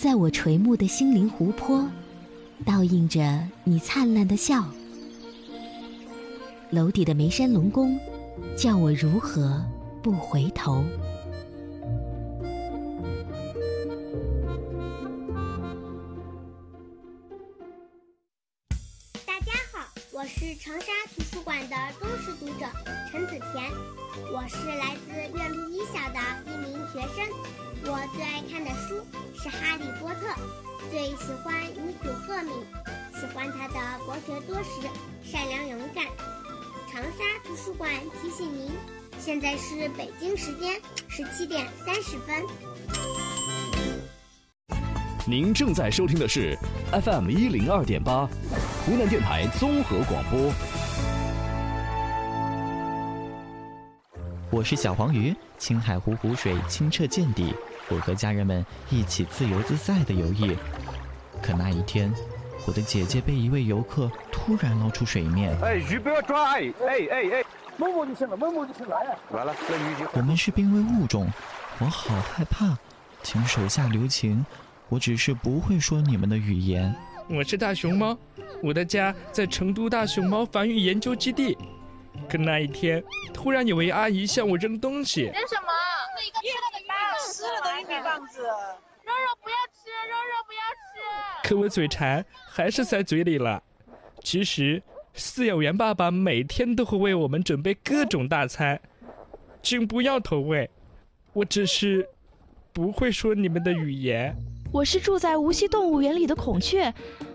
在我垂暮的心灵湖泊，倒映着你灿烂的笑。楼底的眉山龙宫，叫我如何不回头。 大家好，我是长沙图书馆的忠实读者陈子田，我是来自岳麓一小的一名学生。我最爱看的书是《哈利波特》，最喜欢女主赫敏，喜欢她的博学多识、善良勇敢。长沙图书馆提醒您，现在是北京时间17点30分。 您正在收听的是 FM 102.8，湖南电台综合广播。 我是小黄鱼，青海湖湖水清澈见底，我和家人们一起自由自在地游弋。可那一天，我的姐姐被一位游客突然捞出水面。 鱼不要抓！摸摸就行了，摸摸就行了。完了，这鱼就…… 我们是濒危物种，我好害怕，请手下留情。我只是不会说你们的语言。 我是大熊猫，我的家在成都大熊猫繁育研究基地。可那一天，突然有位阿姨向我扔东西。 扔什么？一个吃了的玉米棒子。肉肉不要吃，肉肉不要吃。 可我嘴馋，还是塞嘴里了。其实，饲养员爸爸每天都会为我们准备各种大餐，请不要投喂。我只是不会说你们的语言。 我是住在无锡动物园里的孔雀，